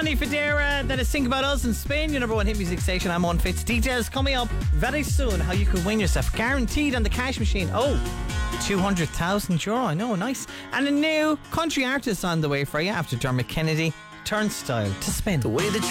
Johnny Federa, that is Think About Us in Spain, your number one hit music station. I'm on Fitz. Details coming up very soon how you can win yourself guaranteed on the cash machine. Oh, €200,000. I know, nice. And a new country artist on the way for you after Dermot Kennedy, Turnstile to Spin. The way that